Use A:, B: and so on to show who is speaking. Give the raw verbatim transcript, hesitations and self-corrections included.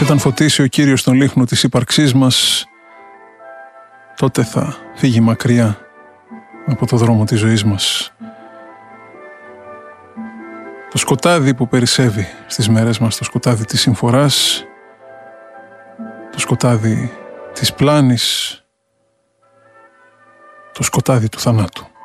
A: όταν φωτίσει ο Κύριος τον λίχνο της ύπαρξής μας, τότε θα φύγει μακριά από το δρόμο της ζωής μας το σκοτάδι που περισσεύει στις μέρες μας, το σκοτάδι της συμφοράς, το σκοτάδι της πλάνης, το σκοτάδι του θανάτου.